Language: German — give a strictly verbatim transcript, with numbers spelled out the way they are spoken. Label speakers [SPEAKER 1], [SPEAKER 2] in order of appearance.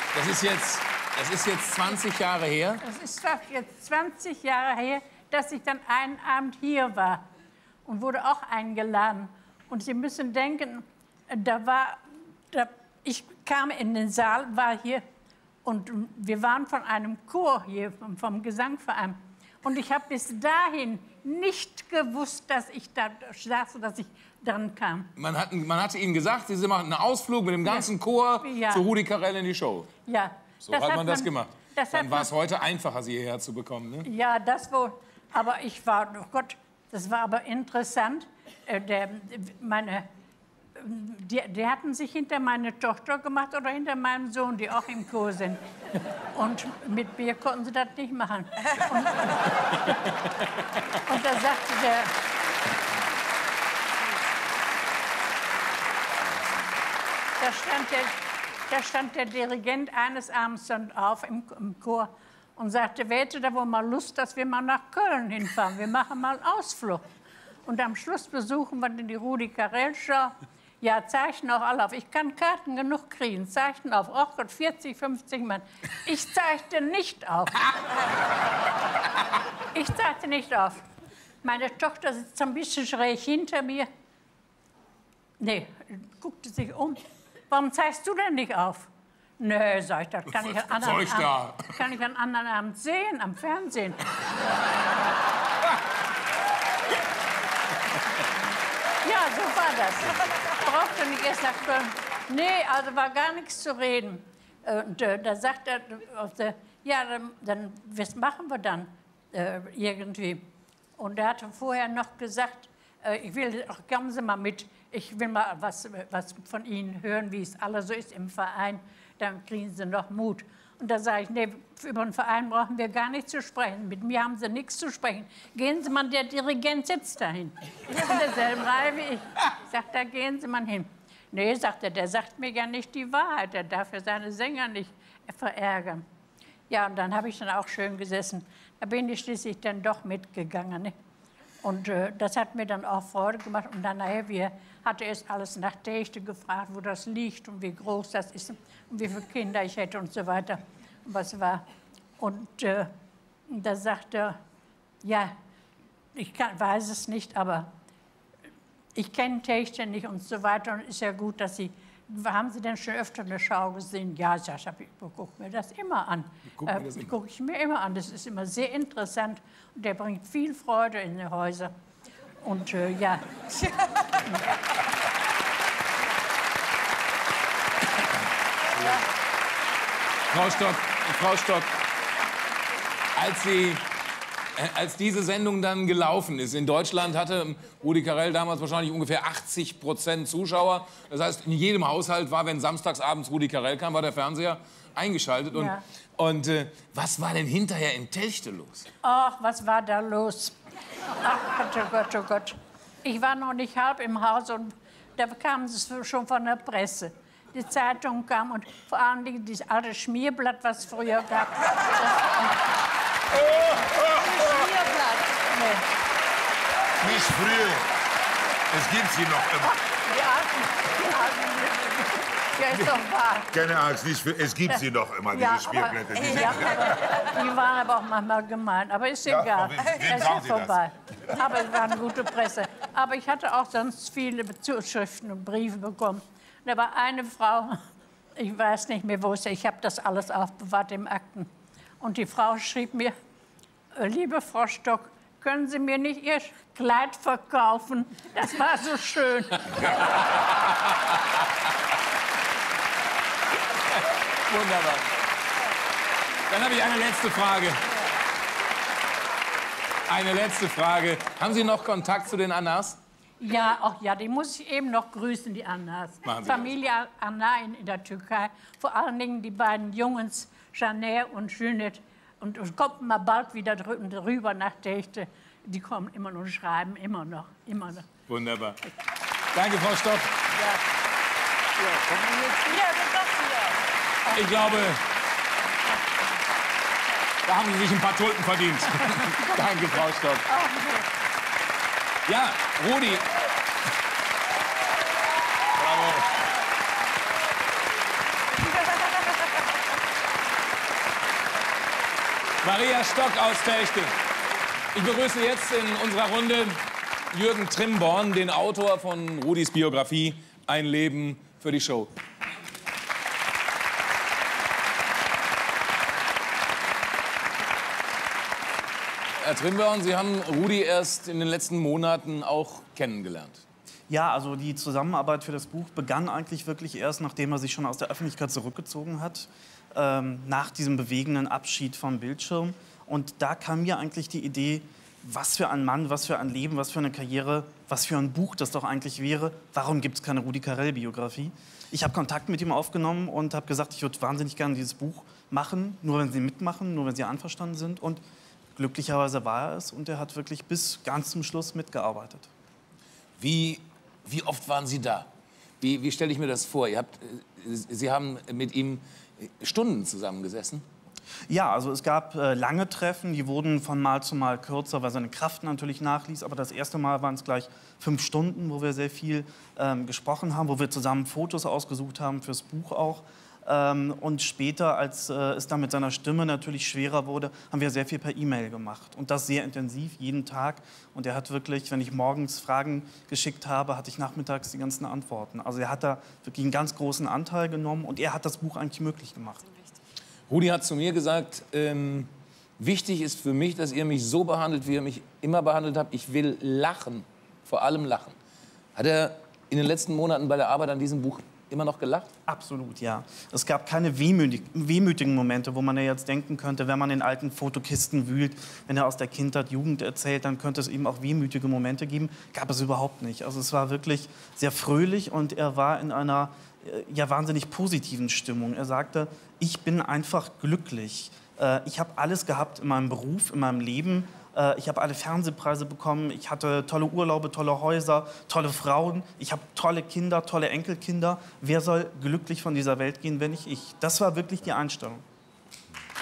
[SPEAKER 1] Das ist jetzt, das ist jetzt zwanzig Jahre her?
[SPEAKER 2] Das ist doch jetzt zwanzig Jahre her, dass ich dann einen Abend hier war und wurde auch eingeladen. Und Sie müssen denken, da war, da, ich kam in den Saal, war hier und wir waren von einem Chor hier, vom, vom Gesangverein. Und ich habe bis dahin nicht gewusst, dass ich da saß, dass ich dran kam.
[SPEAKER 1] Man, hat, man hatte Ihnen gesagt, Sie machen einen Ausflug mit dem ganzen ja. Chor
[SPEAKER 2] ja.
[SPEAKER 1] zu Rudi Carrell in die Show.
[SPEAKER 2] Ja.
[SPEAKER 1] So hat, hat man das
[SPEAKER 2] man,
[SPEAKER 1] gemacht.
[SPEAKER 2] Das
[SPEAKER 1] Dann war es heute einfacher, Sie hierher zu bekommen, ne?
[SPEAKER 2] Ja, das wohl. Aber ich war, oh Gott, das war aber interessant. Äh, der, meine, die, die hatten sich hinter meine Tochter gemacht oder hinter meinem Sohn, die auch im Chor sind. Und mit mir konnten sie das nicht machen. Und, und, und da sagte der... Da stand der, da stand der Dirigent eines Abends dann auf im, im Chor und sagte, wer hätte da wohl mal Lust, dass wir mal nach Köln hinfahren? Wir machen mal einen Ausflug. Und am Schluss besuchen wir dann die Rudi Carrell Show. Ja, zeichnen auch alle auf. Ich kann Karten genug kriegen. Zeichnen auf. Oh Gott, vierzig, fünfzig Mann. Ich zeigte nicht auf. Ich zeigte nicht auf. Meine Tochter sitzt ein bisschen schräg hinter mir. Nee, guckte sich um. Warum zeigst du denn nicht auf? Nö, sag ich, das kann ich an anderen,
[SPEAKER 1] ich da?
[SPEAKER 2] Abend, kann ich an anderen Abend sehen, am Fernsehen. Ja, so war das. Ich brauchte nicht erst nach Köln. Nee, also war gar nichts zu reden. Und äh, da sagt er, auf der, ja, dann, dann, was machen wir dann äh, irgendwie? Und er hatte vorher noch gesagt, äh, ich will, ach, kommen Sie mal mit, ich will mal was, was von Ihnen hören, wie es alle so ist im Verein, dann kriegen Sie noch Mut. Und da sage ich, nee, über den Verein brauchen wir gar nicht zu sprechen. Mit mir haben Sie nichts zu sprechen. Gehen Sie mal, der Dirigent sitzt dahin. In derselben Reihe wie ich. Ich sage, da gehen Sie mal hin. Nee, sagt er, der sagt mir ja nicht die Wahrheit. Der darf ja seine Sänger nicht verärgern. Ja, und dann habe ich dann auch schön gesessen. Da bin ich schließlich dann doch mitgegangen. Ne? Und äh, das hat mir dann auch Freude gemacht. Und dann nachher, wir, hatte erst alles nach Techte gefragt, wo das liegt und wie groß das ist und wie viele Kinder ich hätte und so weiter. Und was war. Und äh, da sagte er, ja, ich kann, weiß es nicht, aber ich kenne Techte nicht und so weiter. Und ist ja gut, dass Sie, haben Sie denn schon öfter eine Schau gesehen? Ja, ich gucke mir das immer an. Äh, gucke ich mir immer an. Das ist immer sehr interessant und der bringt viel Freude in die Häuser. Und äh, ja.
[SPEAKER 1] Frau Stock, Frau Stock, als Sie Als diese Sendung dann gelaufen ist, in Deutschland hatte Rudi Carrell damals wahrscheinlich ungefähr achtzig Prozent Zuschauer. Das heißt, in jedem Haushalt war, wenn samstagsabends Rudi Carrell kam, war der Fernseher eingeschaltet. Und,
[SPEAKER 2] ja.
[SPEAKER 1] und äh, was war denn hinterher in Telchte los?
[SPEAKER 2] Ach, was war da los? Ach Gott, oh Gott, oh Gott. Ich war noch nicht halb im Haus und da kam es schon von der Presse. Die Zeitung kam und vor allen Dingen dieses alte Schmierblatt, was es früher gab. Nee.
[SPEAKER 3] Nicht früher. Es gibt sie noch immer.
[SPEAKER 2] Die alten, die alten, ja, ist doch wahr.
[SPEAKER 3] Keine Angst, nicht für, es gibt sie noch immer,
[SPEAKER 2] ja,
[SPEAKER 3] diese Spielblätter.
[SPEAKER 2] Aber, ja, aber, die waren aber auch manchmal gemein. Aber ist
[SPEAKER 3] Ja,
[SPEAKER 2] egal.
[SPEAKER 3] wem, wem
[SPEAKER 2] es
[SPEAKER 3] sagen
[SPEAKER 2] ist
[SPEAKER 3] Sie
[SPEAKER 2] vorbei. Das? Aber es war eine gute Presse. Aber ich hatte auch sonst viele Zuschriften und Briefe bekommen. Da war eine Frau, ich weiß nicht mehr, wo es ist, ich habe das alles aufbewahrt im Akten. Und die Frau schrieb mir, liebe Frau Stock, können Sie mir nicht Ihr Kleid verkaufen? Das war so schön.
[SPEAKER 1] Wunderbar. Dann habe ich eine letzte Frage. Eine letzte Frage. Haben Sie noch Kontakt zu den Annas?
[SPEAKER 2] Ja, auch ja, die muss ich eben noch grüßen, die Annas. Familie Anna in, in der Türkei. Vor allen Dingen die beiden Jungs, Janer und Jünet. Und es kommt mal bald wieder drüber nach Techte. Die kommen immer noch und schreiben, immer noch, immer noch.
[SPEAKER 1] Wunderbar. Danke, Frau Stock.
[SPEAKER 2] Ja. Ja, kommen wir jetzt hier? Ja, doch wieder.
[SPEAKER 1] Ich glaube, da haben Sie sich ein paar Tulpen verdient. Danke, Frau Stock. Ja, Rudi. Bravo. Maria Stock aus Telchte. Ich begrüße jetzt in unserer Runde Jürgen Trimborn, den Autor von Rudis Biografie Ein Leben für die Show. Herr Trimborn, Sie haben Rudi erst in den letzten Monaten auch kennengelernt.
[SPEAKER 4] Ja, also die Zusammenarbeit für das Buch begann eigentlich wirklich erst, nachdem er sich schon aus der Öffentlichkeit zurückgezogen hat, ähm, nach diesem bewegenden Abschied vom Bildschirm. Und da kam mir eigentlich die Idee, was für ein Mann, was für ein Leben, was für eine Karriere, was für ein Buch das doch eigentlich wäre. Warum gibt es keine Rudi Carrell-Biografie? Ich habe Kontakt mit ihm aufgenommen und habe gesagt, ich würde wahnsinnig gerne dieses Buch machen, nur wenn Sie mitmachen, nur wenn Sie einverstanden sind. Und glücklicherweise war er es und er hat wirklich bis ganz zum Schluss mitgearbeitet.
[SPEAKER 1] Wie, wie oft waren Sie da? Wie, wie stelle ich mir das vor? Ihr habt, Sie haben mit ihm Stunden zusammengesessen?
[SPEAKER 4] Ja, also es gab äh, lange Treffen, die wurden von Mal zu Mal kürzer, weil seine Kraft natürlich nachließ. Aber das erste Mal waren es gleich fünf Stunden, wo wir sehr viel ähm, gesprochen haben, wo wir zusammen Fotos ausgesucht haben fürs Buch auch. Ähm, und später, als äh, es dann mit seiner Stimme natürlich schwerer wurde, haben wir sehr viel per E-Mail gemacht. Und das sehr intensiv, jeden Tag. Und er hat wirklich, wenn ich morgens Fragen geschickt habe, hatte ich nachmittags die ganzen Antworten. Also er hat da wirklich einen ganz großen Anteil genommen und er hat das Buch eigentlich möglich gemacht.
[SPEAKER 1] Rudi hat zu mir gesagt, ähm, wichtig ist für mich, dass ihr mich so behandelt, wie ihr mich immer behandelt habt. Ich will lachen, vor allem lachen. Hat er in den letzten Monaten bei der Arbeit an diesem Buch immer noch gelacht?
[SPEAKER 4] Absolut, ja. Es gab keine wehmütig, wehmütigen Momente, wo man ja jetzt denken könnte, wenn man in alten Fotokisten wühlt, wenn er aus der Kindheit, Jugend erzählt, dann könnte es eben auch wehmütige Momente geben. Gab es überhaupt nicht. Also es war wirklich sehr fröhlich und er war in einer ja, wahnsinnig positiven Stimmung. Er sagte, ich bin einfach glücklich. Ich habe alles gehabt in meinem Beruf, in meinem Leben. Ich habe alle Fernsehpreise bekommen. Ich hatte tolle Urlaube, tolle Häuser, tolle Frauen. Ich habe tolle Kinder, tolle Enkelkinder. Wer soll glücklich von dieser Welt gehen, wenn nicht ich? Das war wirklich die Einstellung.